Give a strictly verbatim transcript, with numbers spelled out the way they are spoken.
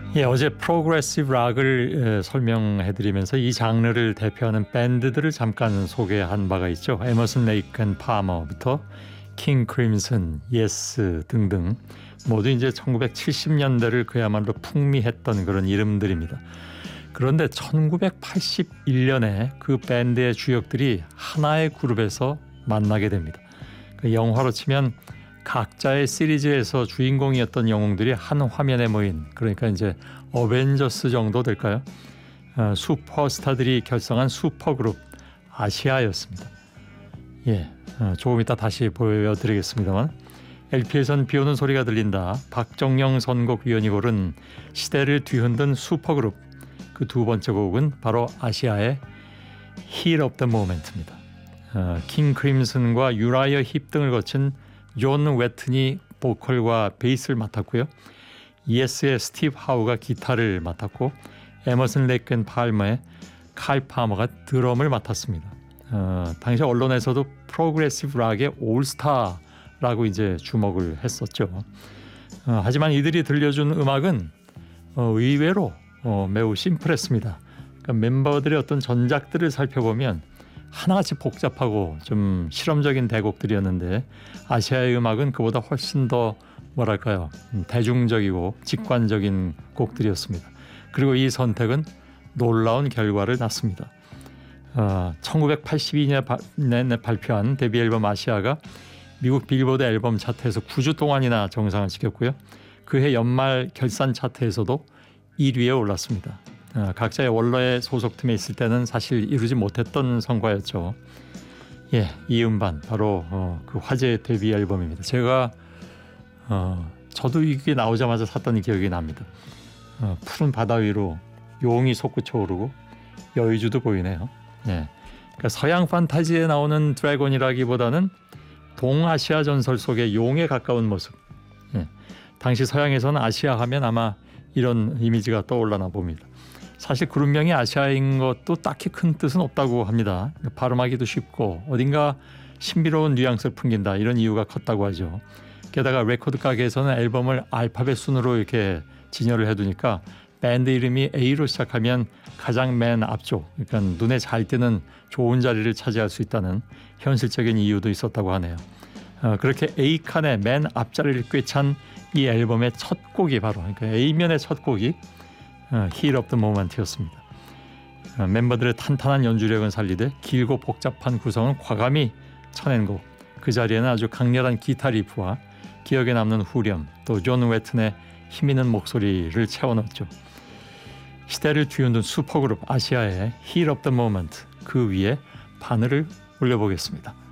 예, 어제 프로그레시브 락을 에, 설명해드리면서 이 장르를 대표하는 밴드들을 잠깐 소개한 바가 있죠. 에머슨 레이크 앤 파머부터 킹 크림슨, 예스 등등 모두 이제 천구백칠십 년대를 그야말로 풍미했던 그런 이름들입니다. 그런데 천구백팔십일 년에 그 밴드의 주역들이 하나의 그룹에서 만나게 됩니다. 그 영화로 치면 각자의 시리즈에서 주인공이었던 영웅들이 한 화면에 모인, 그러니까 이제 어벤져스 정도 될까요? 어, 슈퍼스타들이 결성한 슈퍼그룹 아시아였습니다. 예, 어, 조금 이따 다시 보여드리겠습니다만 엘피에선 비오는 소리가 들린다. 박정영 선곡위원이 고른 시대를 뒤흔든 슈퍼그룹, 그 두 번째 곡은 바로 아시아의 Heat of the Moment입니다. 어, 킹 크림슨과 유라이어 힙 등을 거친 존 웨튼이 보컬과 베이스를 맡았고요. 예스의 스티브 하우가 기타를 맡았고 에머슨 레이크 앤 팔머의 칼 파머가 드럼을 맡았습니다. 어, 당시 언론에서도 프로그레시브 락의 올스타라고 이제 주목을 했었죠. 어, 하지만 이들이 들려준 음악은 어, 의외로 어, 매우 심플했습니다. 그러니까 멤버들의 어떤 전작들을 살펴보면 하나같이 복잡하고 좀 실험적인 대곡들이었는데 아시아의 음악은 그보다 훨씬 더 뭐랄까요, 대중적이고 직관적인 곡들이었습니다. 그리고 이 선택은 놀라운 결과를 낳습니다. 어, 천구백팔십이 년에 발표한 데뷔 앨범 아시아가 미국 빌보드 앨범 차트에서 구 주 동안이나 정상을 지켰고요. 그해 연말 결산 차트에서도 일 위에 올랐습니다. 어, 각자의 원로의 소속팀에 있을 때는 사실 이루지 못했던 성과였죠. 예, 이 음반 바로 어, 그 화제의 데뷔 앨범입니다. 제가 어, 저도 이게 나오자마자 샀던 기억이 납니다. 어, 푸른 바다 위로 용이 솟구쳐 오르고 여의주도 보이네요. 예, 그러니까 서양 판타지에 나오는 드래곤이라기보다는 동아시아 전설 속의 용에 가까운 모습. 예, 당시 서양에서는 아시아 하면 아마 이런 이미지가 떠올라나 봅니다. 사실 그룹명이 아시아인 것도 딱히 큰 뜻은 없다고 합니다. 발음하기도 쉽고 어딘가 신비로운 뉘앙스를 풍긴다, 이런 이유가 컸다고 하죠. 게다가 레코드 가게에서는 앨범을 알파벳 순으로 이렇게 진열을 해두니까 밴드 이름이 A로 시작하면 가장 맨 앞쪽, 그러니까 눈에 잘 띄는 좋은 자리를 차지할 수 있다는 현실적인 이유도 있었다고 하네요. 어, 그렇게 A칸의 맨 앞자리를 꿰찬 이 앨범의 첫 곡이 바로, 그러니까 A면의 첫 곡이 어, Heat of the Moment였습니다. 어, 멤버들의 탄탄한 연주력은 살리되 길고 복잡한 구성은 과감히 쳐낸 곡. 그 자리에는 아주 강렬한 기타 리프와 기억에 남는 후렴, 또 존 웨튼의 힘있는 목소리를 채워넣었죠. 시대를 뒤흔든 슈퍼그룹 아시아의 Heat of the Moment, 그 위에 바늘을 올려보겠습니다.